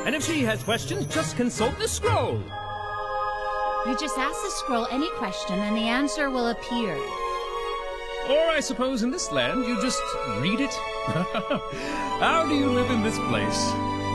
And if she has questions, just consult the scroll. You just ask the scroll any question and the answer will appear. Or I suppose in this land you just read it. How do you live in this place?